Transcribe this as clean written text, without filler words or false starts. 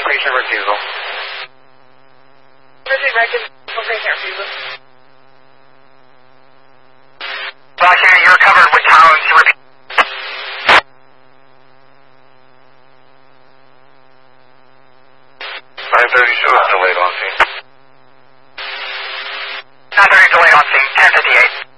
confirmation of refusal. Emergency record, confirmation of refusal. Roger, you're covered with Collins. 930 shows delayed on scene. 930 delayed on scene, 1058.